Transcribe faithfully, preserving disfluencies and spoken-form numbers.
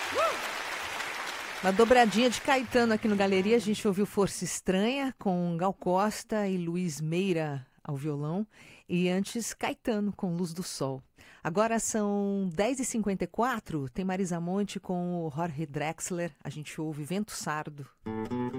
Uma dobradinha de Caetano aqui no Galeria. A gente ouviu Força Estranha com Gal Costa e Luiz Meira ao violão. E antes, Caetano com Luz do Sol. Agora são dez e cinquenta e quatro. Tem Marisa Monte com o Jorge Drexler. A gente ouve Vento Sardo.